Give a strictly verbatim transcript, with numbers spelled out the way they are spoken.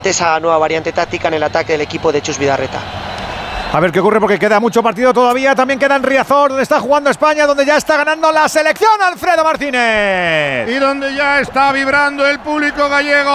esa nueva variante táctica en el ataque del equipo de Chus Vidarreta. A ver qué ocurre porque queda mucho partido todavía. También queda en Riazor, donde está jugando España, donde ya está ganando la selección Alfredo Martínez. Y donde ya está vibrando el público gallego.